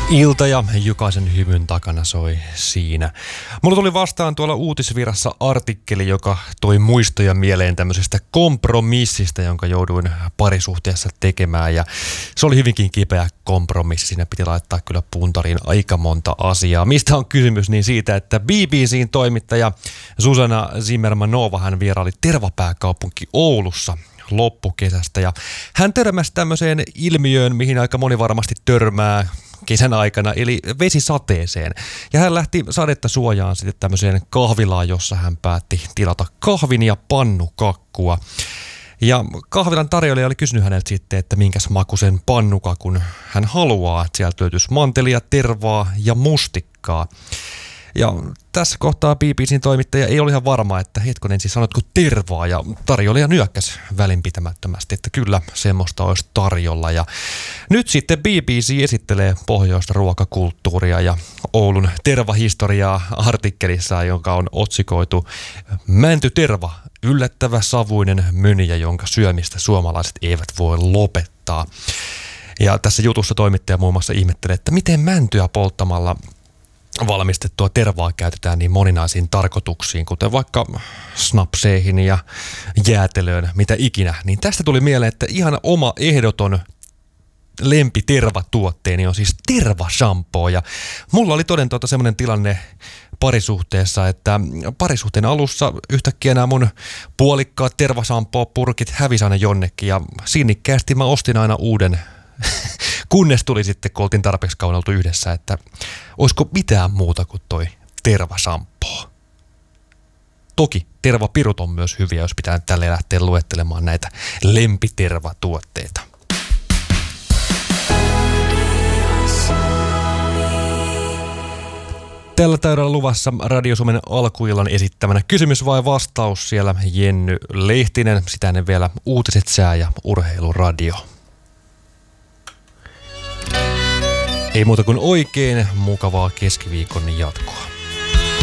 Ilta ja jokaisen hymyn takana soi siinä. Mulla tuli vastaan tuolla uutisvirassa artikkeli, joka toi muistoja mieleen tämmöisestä kompromissista, jonka jouduin parisuhteessa tekemään. Ja se oli hyvinkin kipeä kompromissi. Siinä piti laittaa kyllä puntariin aika monta asiaa. Mistä on kysymys? Niin siitä, että BBC:n toimittaja Zuzana Zimmermanova hän vieraili tervapääkaupunki Oulussa loppukesästä. Ja hän törmäsi tämmöiseen ilmiöön, mihin aika moni varmasti törmää kesän aikana, eli vesisateeseen. Ja hän lähti sadetta suojaan sitten tämmöiseen kahvilaan, jossa hän päätti tilata kahvin ja pannukakkua. Ja kahvilan tarjoilija oli kysynyt häneltä sitten, että minkäs makuisen pannukakun hän haluaa. Että sieltä löytyisi mantelia, tervaa ja mustikkaa. Ja tässä kohtaa BBC:n toimittaja ei ole ihan varma, että hetkonen siis sanotko tervaa, ja tarjoilija nyökkäsi välinpitämättömästi, että kyllä semmoista olisi tarjolla. Ja nyt sitten BBC esittelee pohjoista ruokakulttuuria ja Oulun tervahistoriaa artikkelissaan, jonka on otsikoitu Mäntyterva, yllättävä savuinen mönjä, jonka syömistä suomalaiset eivät voi lopettaa. Ja tässä jutussa toimittaja muun muassa ihmettelee, että miten mäntyä polttamalla valmistettua tervaa käytetään niin moninaisiin tarkoituksiin, kuten vaikka snapseihin ja jäätelöön, mitä ikinä. Niin tästä tuli mieleen, että ihan oma ehdoton lempitervatuotteeni on siis tervashampoo. Ja mulla oli toden totta semmoinen tilanne parisuhteessa, että parisuhteen alussa yhtäkkiä nämä mun puolikkaat tervashampoo-purkit hävisi aina jonnekin, ja sinnikkäästi mä ostin aina uuden. Kunnes tuli sitten, kun oltiin tarpeeksi kauan oltu yhdessä, että olisiko mitään muuta kuin toi tervasampoo. Toki tervapirut on myös hyviä, jos pitää tälleen lähteä luettelemaan näitä lempitervatuotteita. Tällä täydellä luvassa Radio Suomen alkuillan esittämänä kysymys vai vastaus, siellä Jenny Lehtinen, sitä ennen vielä uutiset, sää ja urheiluradio. Ei muuta kuin oikein mukavaa keskiviikon jatkoa.